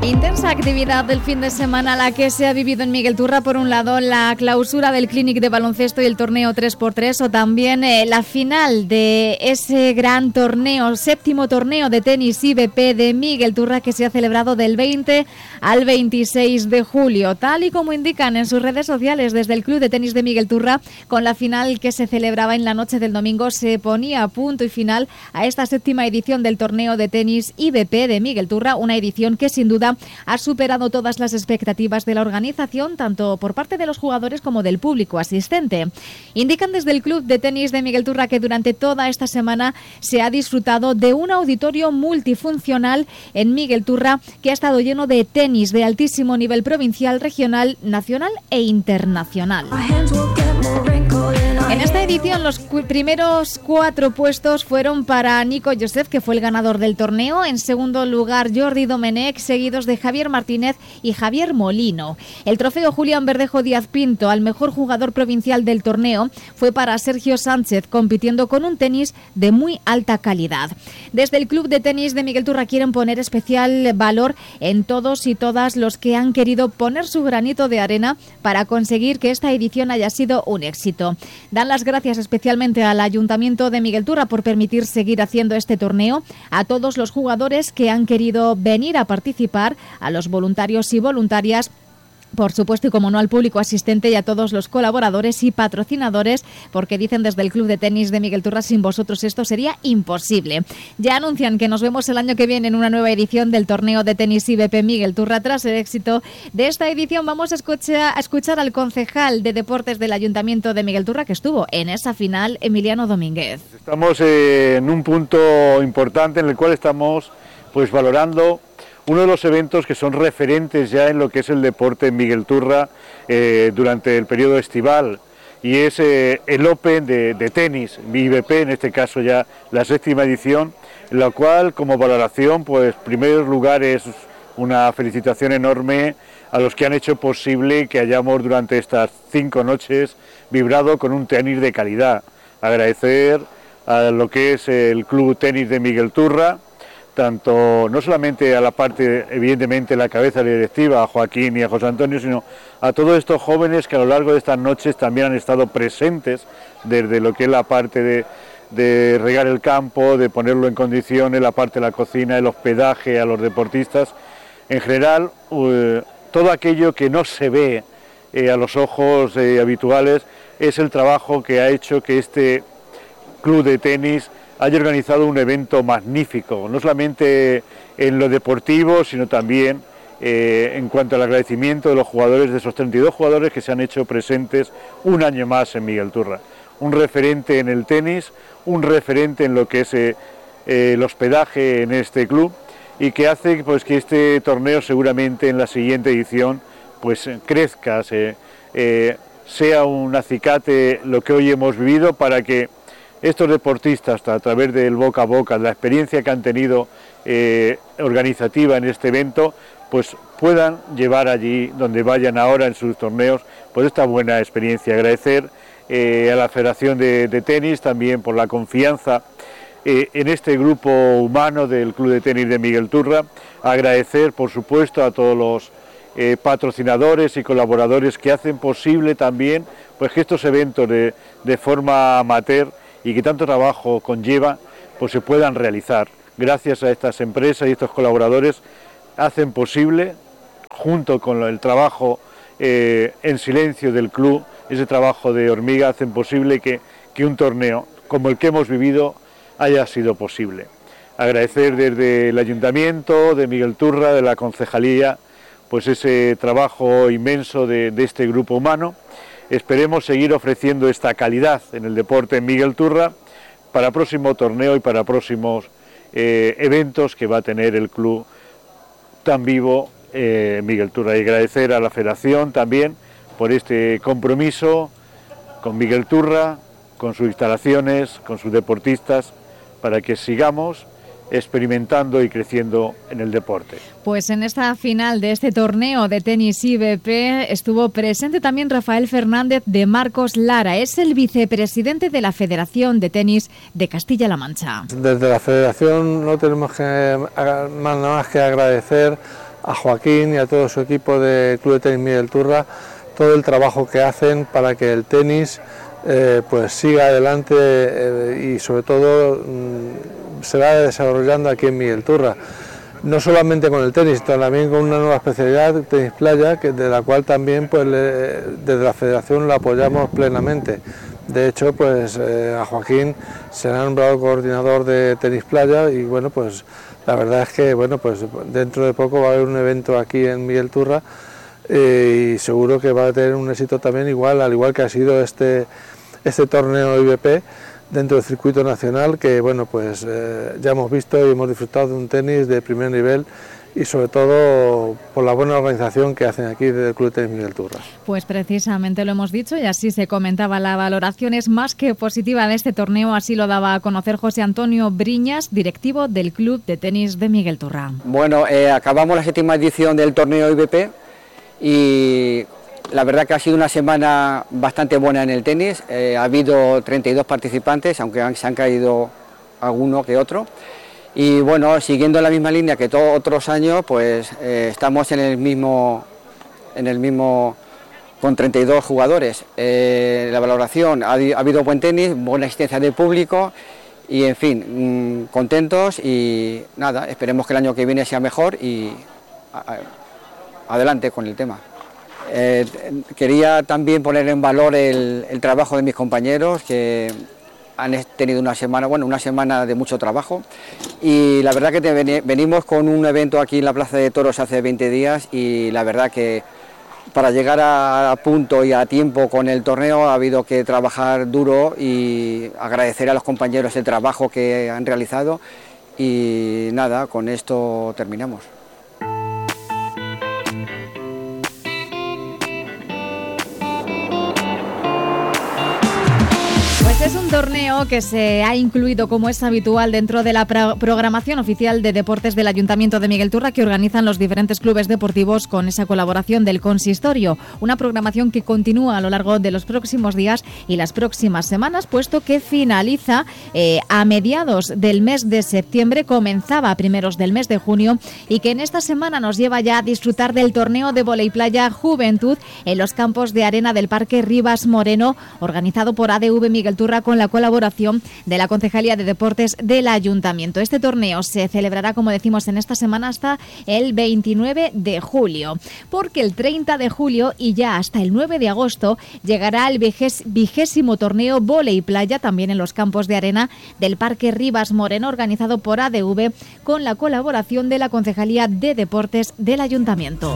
Intensa actividad del fin de semana la que se ha vivido en Miguel Turra. Por un lado, la clausura del Clínic de baloncesto y el torneo 3x3, o también la final de ese gran torneo, séptimo torneo de tenis IBP de Miguel Turra, que se ha celebrado del 20 al 26 de julio. Tal y como indican en sus redes sociales desde el Club de Tenis de Miguel Turra, con la final que se celebraba en la noche del domingo, se ponía punto y final a esta séptima edición del torneo de tenis IBP de Miguel Turra, una edición que sin duda ha superado todas las expectativas de la organización, tanto por parte de los jugadores como del público asistente. Indican desde el Club de Tenis de Miguel Turra que durante toda esta semana se ha disfrutado de un auditorio multifuncional en Miguel Turra que ha estado lleno de tenis de altísimo nivel provincial, regional, nacional e internacional. En esta edición los primeros 4 puestos fueron para Nico Joseph, que fue el ganador del torneo. En segundo lugar, Jordi Domenech, seguidos de Javier Martínez y Javier Molino. El trofeo Julián Verdejo Díaz Pinto al mejor jugador provincial del torneo fue para Sergio Sánchez, compitiendo con un tenis de muy alta calidad. Desde el Club de Tenis de Miguel Turra quieren poner especial valor en todos y todas los que han querido poner su granito de arena para conseguir que esta edición haya sido un éxito. Dan las gracias especialmente al Ayuntamiento de Miguel Turra por permitir seguir haciendo este torneo, a todos los jugadores que han querido venir a participar, a los voluntarios y voluntarias, por supuesto, y como no, al público asistente y a todos los colaboradores y patrocinadores, porque dicen desde el Club de Tenis de Miguel Turra, sin vosotros esto sería imposible. Ya anuncian que nos vemos el año que viene en una nueva edición del torneo de tenis IBP Miguel Turra. Tras el éxito de esta edición, vamos a escuchar al concejal de deportes del Ayuntamiento de Miguel Turra, que estuvo en esa final, Emiliano Domínguez. Estamos en un punto importante en el cual estamos valorando uno de los eventos que son referentes ya en lo que es el deporte en Miguel Turra durante el periodo estival, y es el Open de tenis, IBP, en este caso ya la 7ª edición, en la cual como valoración, primer lugar es una felicitación enorme a los que han hecho posible que hayamos durante estas 5 noches vibrado con un tenis de calidad. Agradecer a lo que es el Club Tenis de Miguel Turra, tanto no solamente a la parte, evidentemente, la cabeza directiva, a Joaquín y a José Antonio, sino a todos estos jóvenes que a lo largo de estas noches también han estado presentes desde lo que es la parte de regar el campo, de ponerlo en condiciones, la parte de la cocina, el hospedaje a los deportistas. En general, todo aquello que no se ve a los ojos habituales es el trabajo que ha hecho que este club de tenis haya organizado un evento magnífico, no solamente en lo deportivo, sino también en cuanto al agradecimiento de los jugadores, de esos 32 jugadores que se han hecho presentes un año más en Miguel Turra. Un referente en el tenis, un referente en lo que es el hospedaje en este club, y que hace que este torneo seguramente en la siguiente edición crezca, sea un acicate lo que hoy hemos vivido, para que estos deportistas, a través del boca a boca, de la experiencia que han tenido organizativa en este evento, puedan llevar allí, donde vayan ahora en sus torneos, esta buena experiencia. Agradecer a la Federación de Tenis también por la confianza en este grupo humano del Club de Tenis de Miguel Turra. Agradecer, por supuesto, a todos los patrocinadores y colaboradores que hacen posible también que estos eventos de forma amateur y que tanto trabajo conlleva, se puedan realizar. Gracias a estas empresas y estos colaboradores hacen posible, junto con el trabajo en silencio del club, ese trabajo de hormiga, hacen posible que un torneo como el que hemos vivido haya sido posible. Agradecer desde el Ayuntamiento de Miguel Turra, de la Concejalía, ese trabajo inmenso de este grupo humano. Esperemos seguir ofreciendo esta calidad en el deporte en Miguel Turra para próximo torneo y para próximos eventos que va a tener el club tan vivo Miguel Turra. Y agradecer a la Federación también por este compromiso con Miguel Turra, con sus instalaciones, con sus deportistas, para que sigamos experimentando y creciendo en el deporte. Pues en esta final de este torneo de tenis IBP estuvo presente también Rafael Fernández de Marcos Lara. Es el vicepresidente de la Federación de Tenis de Castilla-La Mancha. Desde la Federación no tenemos nada más que agradecer a Joaquín y a todo su equipo del Club de Tenis Miguel Turra todo el trabajo que hacen para que el tenis pues siga adelante y sobre todo se va desarrollando aquí en Miguel Turra. No solamente con el tenis, sino también con una nueva especialidad, tenis playa, de la cual también pues, desde la federación la apoyamos plenamente. De hecho, pues a Joaquín se le ha nombrado coordinador de tenis playa y bueno, pues la verdad es que bueno, pues dentro de poco va a haber un evento aquí en Miguel Turra y seguro que va a tener un éxito también igual, al igual que ha sido este torneo IBP dentro del circuito nacional, que bueno, pues ya hemos visto y hemos disfrutado de un tenis de primer nivel y sobre todo por la buena organización que hacen aquí del Club de Tenis Miguel Turra. Pues precisamente lo hemos dicho y así se comentaba, la valoración es más que positiva de este torneo, así lo daba a conocer José Antonio Briñas, directivo del Club de Tenis de Miguel Turra. Bueno, acabamos la 7ª edición del torneo IBP y la verdad que ha sido una semana bastante buena en el tenis. Ha habido 32 participantes, aunque se han caído alguno que otro. Y bueno, siguiendo la misma línea que todos otros años, pues estamos en el mismo con 32 jugadores. La valoración, ha habido buen tenis, buena asistencia del público y en fin, contentos y nada, esperemos que el año que viene sea mejor y adelante con el tema. Quería también poner en valor el trabajo de mis compañeros que han tenido una semana de mucho trabajo y la verdad que venimos con un evento aquí en la Plaza de Toros hace 20 días y la verdad que para llegar a punto y a tiempo con el torneo ha habido que trabajar duro y agradecer a los compañeros el trabajo que han realizado y nada, con esto terminamos. Es un torneo que se ha incluido, como es habitual, dentro de la programación oficial de deportes del Ayuntamiento de Miguel Turra que organizan los diferentes clubes deportivos con esa colaboración del consistorio. Una programación que continúa a lo largo de los próximos días y las próximas semanas, puesto que finaliza a mediados del mes de septiembre, comenzaba a primeros del mes de junio y que en esta semana nos lleva ya a disfrutar del torneo de vóley playa Juventud en los campos de arena del Parque Rivas Moreno, organizado por ADV Miguel Turra con la colaboración de la Concejalía de Deportes del Ayuntamiento. Este torneo se celebrará, como decimos, en esta semana hasta el 29 de julio, porque el 30 de julio y ya hasta el 9 de agosto llegará el 20º torneo vóley playa también en los campos de arena del Parque Rivas Moreno, organizado por ADV con la colaboración de la Concejalía de Deportes del Ayuntamiento.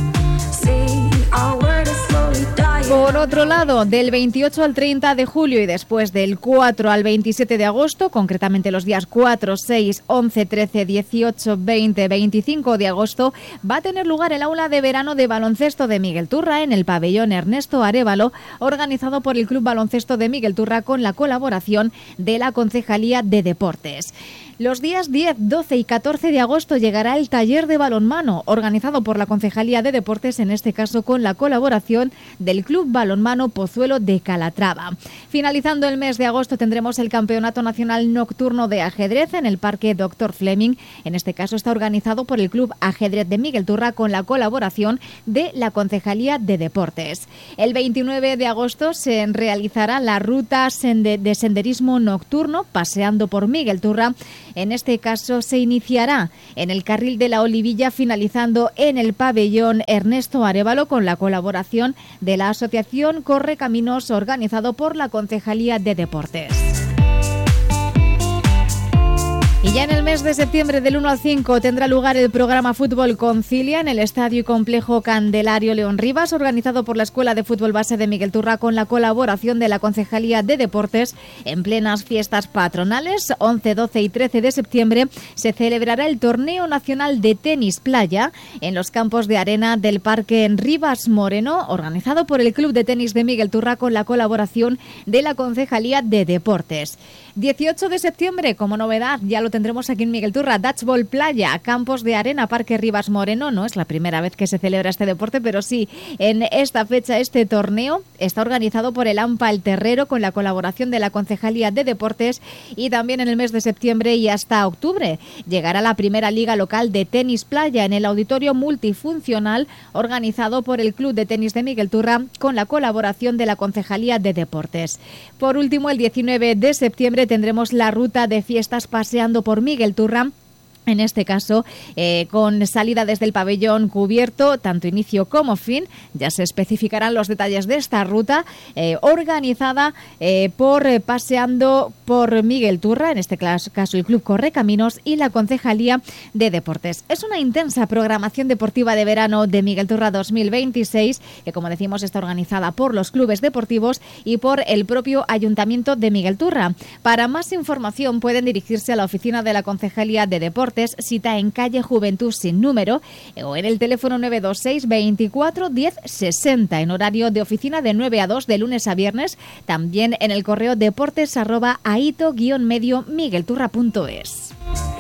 Por otro lado, del 28 al 30 de julio y después del 4 al 27 de agosto, concretamente los días 4, 6, 11, 13, 18, 20, 25 de agosto, va a tener lugar el aula de verano de baloncesto de Miguel Turra en el pabellón Ernesto Arévalo, organizado por el Club Baloncesto de Miguel Turra con la colaboración de la Concejalía de Deportes. Los días 10, 12 y 14 de agosto llegará el taller de balonmano, organizado por la Concejalía de Deportes, en este caso con la colaboración del Club Balonmano Pozuelo de Calatrava. Finalizando el mes de agosto tendremos el Campeonato Nacional Nocturno de Ajedrez en el Parque Dr. Fleming. En este caso está organizado por el Club Ajedrez de Miguel Turra con la colaboración de la Concejalía de Deportes. El 29 de agosto se realizará la ruta de senderismo nocturno paseando por Miguel Turra. En este caso se iniciará en el Carril de la Olivilla, finalizando en el pabellón Ernesto Arévalo con la colaboración de la Asociación Corre Caminos, organizado por la Concejalía de Deportes. Y ya en el mes de septiembre, del 1 al 5, tendrá lugar el programa Fútbol Concilia en el Estadio y Complejo Candelario León Rivas, organizado por la Escuela de Fútbol Base de Miguel Turra con la colaboración de la Concejalía de Deportes. En plenas fiestas patronales, 11, 12 y 13 de septiembre, se celebrará el Torneo Nacional de Tenis Playa en los campos de arena del Parque Rivas Moreno, organizado por el Club de Tenis de Miguel Turra con la colaboración de la Concejalía de Deportes. 18 de septiembre, como novedad, ya lo lo tendremos aquí en Miguelturra. Dutchball Playa, campos de arena, Parque Rivas Moreno. No es la primera vez que se celebra este deporte, pero sí, en esta fecha este torneo está organizado por el AMPA El Terrero con la colaboración de la Concejalía de Deportes, y también en el mes de septiembre y hasta octubre llegará la primera liga local de tenis playa en el auditorio multifuncional organizado por el Club de Tenis de Miguelturra con la colaboración de la Concejalía de Deportes. Por último, el 19 de septiembre tendremos la ruta de fiestas paseando por Miguelturra. En este caso, con salida desde el pabellón cubierto, tanto inicio como fin. Ya se especificarán los detalles de esta ruta organizada por Paseando por Miguelturra, en este caso el Club Correcaminos y la Concejalía de Deportes. Es una intensa programación deportiva de verano de Miguelturra 2026, que como decimos está organizada por los clubes deportivos y por el propio Ayuntamiento de Miguelturra. Para más información pueden dirigirse a la oficina de la Concejalía de Deportes, cita en calle Juventud sin número, o en el teléfono 926 24 10 60, en horario de oficina de 9 a 2 de lunes a viernes, también en el correo deportes@aito-medio miguelturra.es.